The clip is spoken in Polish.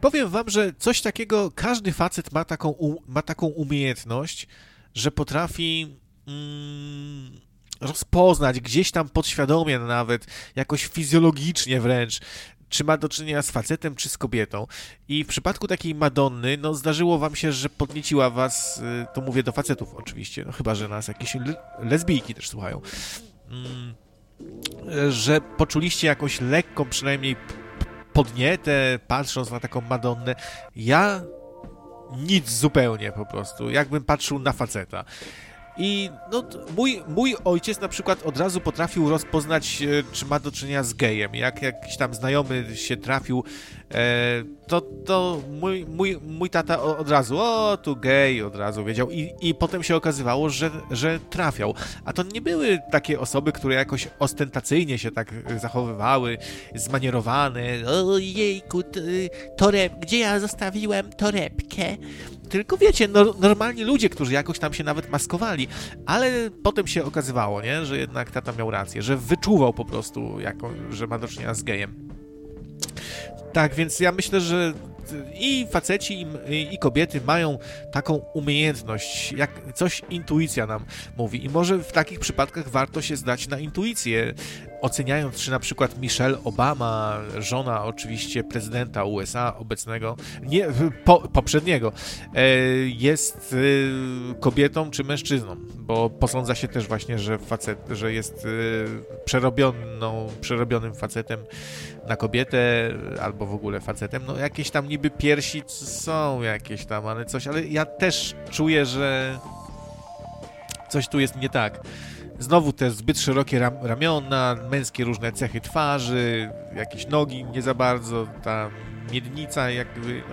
Powiem wam, że coś takiego, każdy facet ma taką umiejętność, że potrafi rozpoznać gdzieś tam podświadomie nawet, jakoś fizjologicznie wręcz, czy ma do czynienia z facetem, czy z kobietą. I w przypadku takiej Madonny, no zdarzyło wam się, że podnieciła was, to mówię do facetów oczywiście, no chyba, że nas jakieś lesbijki też słuchają, że poczuliście jakąś lekką przynajmniej podnietę, patrząc na taką Madonnę. Ja nic zupełnie po prostu, jakbym patrzył na faceta. I no, mój ojciec na przykład od razu potrafił rozpoznać, czy ma do czynienia z gejem. Jak jakiś tam znajomy się trafił, to mój tata od razu, tu gej, od razu wiedział. I potem się okazywało, że trafiał. A to nie były takie osoby, które jakoś ostentacyjnie się tak zachowywały, zmanierowane. Ojejku, gdzie ja zostawiłem torebkę? Tylko wiecie, normalni ludzie, którzy jakoś tam się nawet maskowali, ale potem się okazywało, nie, że jednak tata miał rację, że wyczuwał po prostu, że ma do czynienia z gejem. Tak, więc ja myślę, że i faceci, i kobiety mają taką umiejętność, jak coś intuicja nam mówi. I może w takich przypadkach warto się zdać na intuicję, oceniając, czy na przykład Michelle Obama, żona oczywiście prezydenta USA obecnego, nie, poprzedniego, jest kobietą czy mężczyzną, bo posądza się też właśnie, że jest przerobionym facetem na kobietę, albo w ogóle facetem. No jakieś tam niby piersi są jakieś tam, ale ja też czuję, że coś tu jest nie tak. Znowu te zbyt szerokie ramiona, męskie różne cechy twarzy, jakieś nogi nie za bardzo, ta miednica jakby...